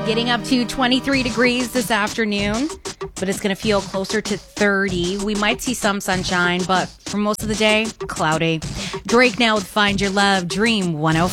getting up to 23 degrees this afternoon, but it's going to feel closer to 30. We might see some sunshine, but for most of the day, cloudy. Drake now with Find Your Love, Dream 105.